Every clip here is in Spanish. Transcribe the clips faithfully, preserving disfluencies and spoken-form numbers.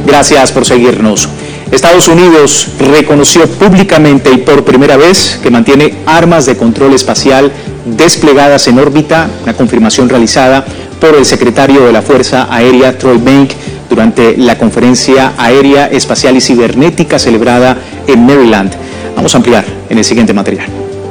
Gracias por seguirnos. Estados Unidos reconoció públicamente y por primera vez que mantiene armas de control espacial desplegadas en órbita, una confirmación realizada por el secretario de la Fuerza Aérea, Troy Bank, durante la conferencia aérea, espacial y cibernética celebrada en Maryland. Vamos a ampliar en el siguiente material.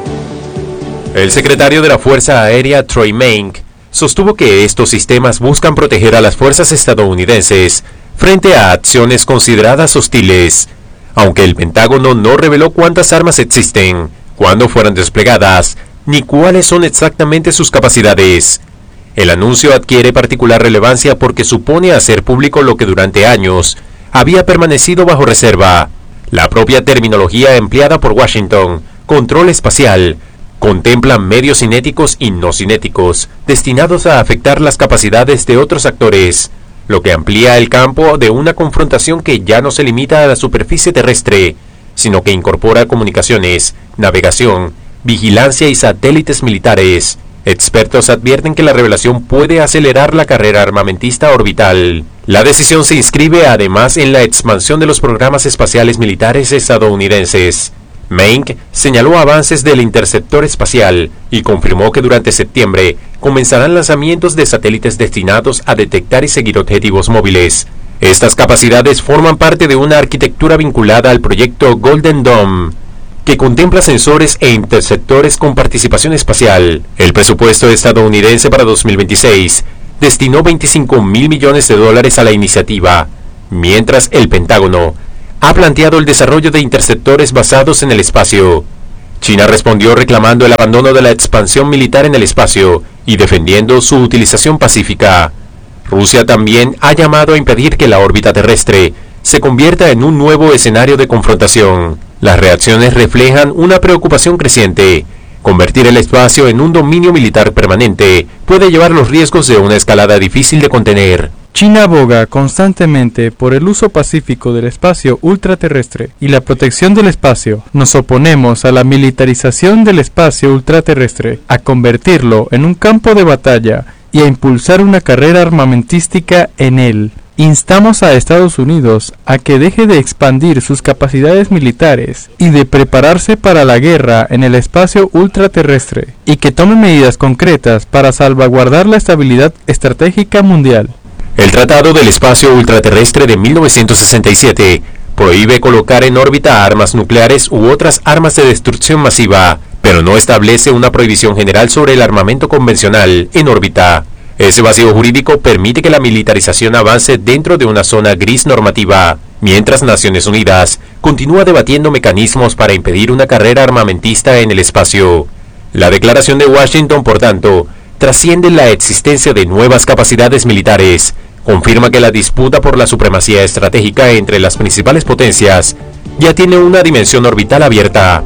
El secretario de la Fuerza Aérea, Troy Bank, sostuvo que estos sistemas buscan proteger a las fuerzas estadounidenses frente a acciones consideradas hostiles, aunque el Pentágono no reveló cuántas armas existen, cuándo fueron desplegadas, ni cuáles son exactamente sus capacidades. El anuncio adquiere particular relevancia porque supone hacer público lo que durante años había permanecido bajo reserva. La propia terminología empleada por Washington, control espacial, contempla medios cinéticos y no cinéticos, destinados a afectar las capacidades de otros actores, lo que amplía el campo de una confrontación que ya no se limita a la superficie terrestre, sino que incorpora comunicaciones, navegación, vigilancia y satélites militares. Expertos advierten que la revelación puede acelerar la carrera armamentista orbital. La decisión se inscribe además en la expansión de los programas espaciales militares estadounidenses. Mank señaló avances del interceptor espacial y confirmó que durante septiembre comenzarán lanzamientos de satélites destinados a detectar y seguir objetivos móviles. Estas capacidades forman parte de una arquitectura vinculada al proyecto Golden Dome, que contempla sensores e interceptores con participación espacial. El presupuesto estadounidense para dos mil veintiséis destinó veinticinco mil millones de dólares a la iniciativa, mientras el Pentágono ha planteado el desarrollo de interceptores basados en el espacio. China respondió reclamando el abandono de la expansión militar en el espacio y defendiendo su utilización pacífica. Rusia también ha llamado a impedir que la órbita terrestre se convierta en un nuevo escenario de confrontación. Las reacciones reflejan una preocupación creciente. Convertir el espacio en un dominio militar permanente puede llevar los riesgos de una escalada difícil de contener. China aboga constantemente por el uso pacífico del espacio ultraterrestre y la protección del espacio. Nos oponemos a la militarización del espacio ultraterrestre, a convertirlo en un campo de batalla y a impulsar una carrera armamentística en él. Instamos a Estados Unidos a que deje de expandir sus capacidades militares y de prepararse para la guerra en el espacio ultraterrestre, y que tome medidas concretas para salvaguardar la estabilidad estratégica mundial. El Tratado del Espacio Ultraterrestre de mil novecientos sesenta y siete prohíbe colocar en órbita armas nucleares u otras armas de destrucción masiva, pero no establece una prohibición general sobre el armamento convencional en órbita. Ese vacío jurídico permite que la militarización avance dentro de una zona gris normativa, mientras Naciones Unidas continúa debatiendo mecanismos para impedir una carrera armamentista en el espacio. La declaración de Washington, por tanto, trasciende la existencia de nuevas capacidades militares, confirma que la disputa por la supremacía estratégica entre las principales potencias ya tiene una dimensión orbital abierta.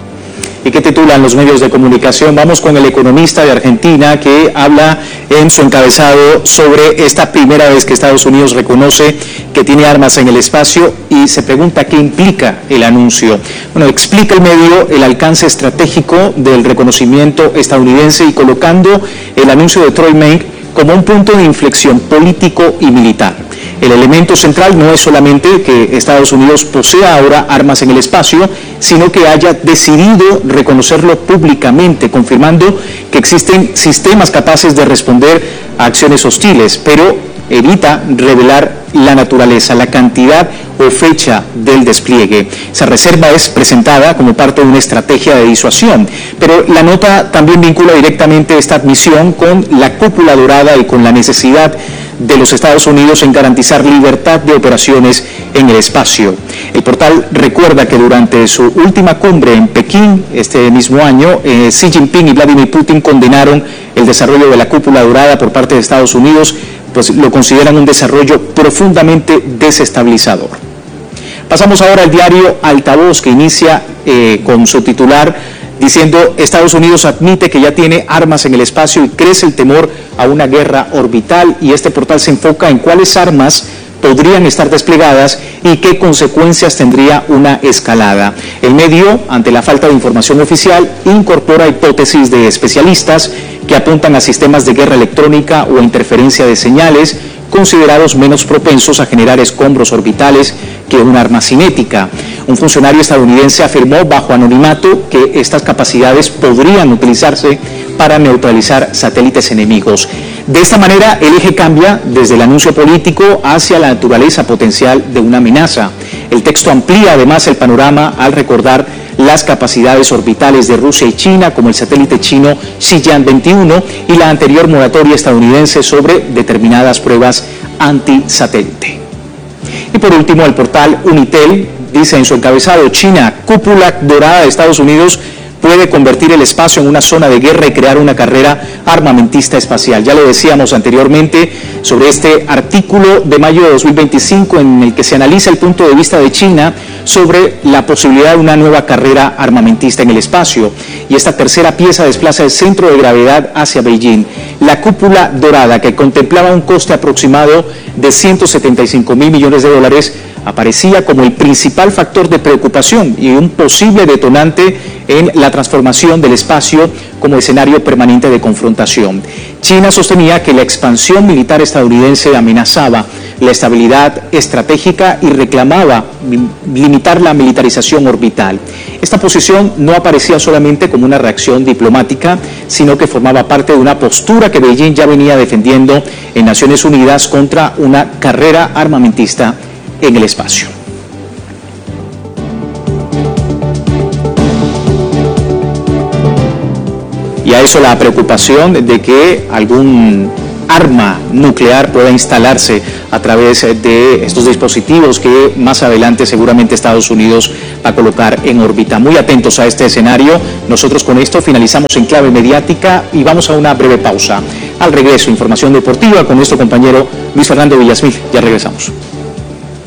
¿Y qué titulan los medios de comunicación? Vamos con El Economista de Argentina, que habla en su encabezado sobre esta primera vez que Estados Unidos reconoce que tiene armas en el espacio y se pregunta qué implica el anuncio. Bueno, explica el medio el alcance estratégico del reconocimiento estadounidense y colocando el anuncio de Troy Bank como un punto de inflexión político y militar. El elemento central no es solamente que Estados Unidos posea ahora armas en el espacio, sino que haya decidido reconocerlo públicamente, confirmando que existen sistemas capaces de responder a acciones hostiles, pero evita revelar la naturaleza, la cantidad o fecha del despliegue. Esa reserva es presentada como parte de una estrategia de disuasión, pero la nota también vincula directamente esta admisión con la cúpula dorada y con la necesidad de los Estados Unidos en garantizar libertad de operaciones en el espacio. El portal recuerda que durante su última cumbre en Pekín este mismo año, eh, Xi Jinping y Vladimir Putin condenaron el desarrollo de la cúpula dorada por parte de Estados Unidos, pues lo consideran un desarrollo profundamente desestabilizador. Pasamos ahora al diario Altavoz, que inicia eh, con su titular diciendo: Estados Unidos admite que ya tiene armas en el espacio y crece el temor a una guerra orbital, y este portal se enfoca en cuáles armas podrían estar desplegadas y qué consecuencias tendría una escalada. El medio, ante la falta de información oficial, incorpora hipótesis de especialistas que apuntan a sistemas de guerra electrónica o interferencia de señales, considerados menos propensos a generar escombros orbitales que un arma cinética. Un funcionario estadounidense afirmó bajo anonimato que estas capacidades podrían utilizarse para neutralizar satélites enemigos. De esta manera, el eje cambia desde el anuncio político hacia la naturaleza potencial de una amenaza. El texto amplía además el panorama al recordar las capacidades orbitales de Rusia y China, como el satélite chino Shiyan veintiuno y la anterior moratoria estadounidense sobre determinadas pruebas antisatélite. Y por último, el portal Unitel dice en su encabezado: China, cúpula dorada de Estados Unidos, puede convertir el espacio en una zona de guerra y crear una carrera armamentista espacial. Ya lo decíamos anteriormente sobre este artículo de mayo de dos mil veinticinco en el que se analiza el punto de vista de China sobre la posibilidad de una nueva carrera armamentista en el espacio. Y esta tercera pieza desplaza el centro de gravedad hacia Beijing. La cúpula dorada, que contemplaba un coste aproximado de ciento setenta y cinco mil millones de dólares, aparecía como el principal factor de preocupación y un posible detonante en la transformación del espacio como escenario permanente de confrontación. China sostenía que la expansión militar estadounidense amenazaba la estabilidad estratégica y reclamaba limitar la militarización orbital. Esta posición no aparecía solamente como una reacción diplomática, sino que formaba parte de una postura que Beijing ya venía defendiendo en Naciones Unidas contra una carrera armamentista en el espacio. Y a eso la preocupación de que algún arma nuclear pueda instalarse a través de estos dispositivos que más adelante seguramente Estados Unidos va a colocar en órbita. Muy atentos a este escenario. Nosotros con esto finalizamos en clave mediática y vamos a una breve pausa. Al regreso, información deportiva con nuestro compañero Luis Fernando Villasmil. Ya regresamos.